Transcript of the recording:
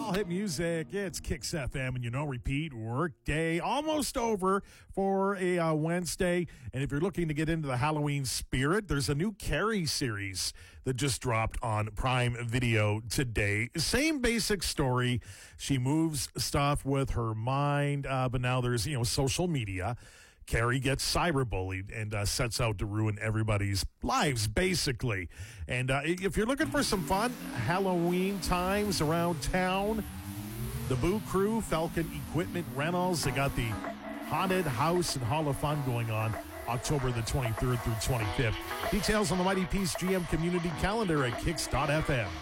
All hit music. It's Kicks FM, and repeat work day almost over for a Wednesday. And if you're looking to get into the Halloween spirit, there's a new Carrie series that just dropped on Prime Video today. Same basic story. She moves stuff with her mind, but now there's social media. Carrie gets cyberbullied and sets out to ruin everybody's lives, basically. And if you're looking for some fun Halloween times around town, the Boo Crew, Falcon Equipment Rentals, they got the Haunted House and Hall of Fun going on October the 23rd through 25th. Details on the Mighty Peace GM community calendar at kicks.fm.